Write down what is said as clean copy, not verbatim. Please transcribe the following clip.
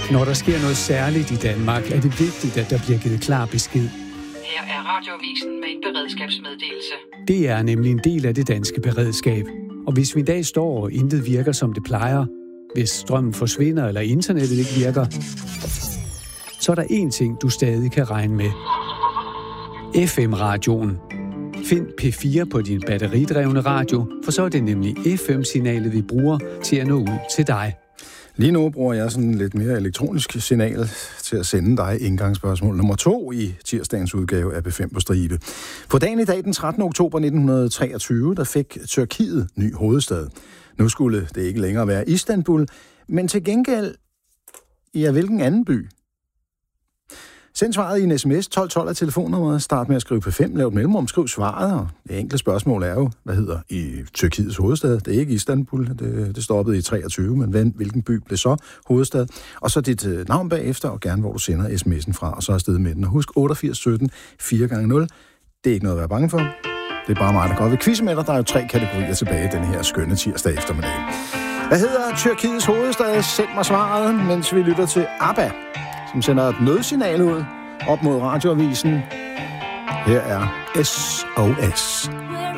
Når der sker noget særligt i Danmark, er det vigtigt, at der bliver givet klar besked. Her er Radioavisen med en beredskabsmeddelelse. Det er nemlig en del af det danske beredskab. Og hvis vi en dag står og intet virker, som det plejer, hvis strømmen forsvinder eller internettet ikke virker, så er der én ting, du stadig kan regne med. FM-radioen. Find P4 på din batteridrevne radio, for så er det nemlig FM-signalet, vi bruger til at nå ud til dig. Lige nu bruger jeg sådan lidt mere elektronisk signal til at sende dig indgangsspørgsmål nummer 2 i tirsdagens udgave af B5 på stribe. På dagen i dag, den 13. oktober 1923, der fik Tyrkiet ny hovedstad. Nu skulle det ikke længere være Istanbul, men til gengæld, ja, hvilken anden by? Send svaret i en sms, 1212 af telefonnummeret, start med at skrive P5, lav et mellemrum, skriv svaret, og det enkle spørgsmål er jo, hvad hedder i Tyrkiets hovedstad? Det er ikke Istanbul, det stoppede i 23, men hvilken by blev så hovedstad? Og så dit navn bagefter, og gerne hvor du sender sms'en fra, og så afsted med den. Og husk 8817 4x0, det er ikke noget at være bange for. Det er bare mig, der går ved quizze med dig. Der er jo 3 kategorier tilbage den her skønne tirsdag eftermiddag. Hvad hedder Tyrkiets hovedstad? Send mig svaret, mens vi lytter til ABBA, som sender et nødsignal ud op mod Radioavisen. Her er SOS.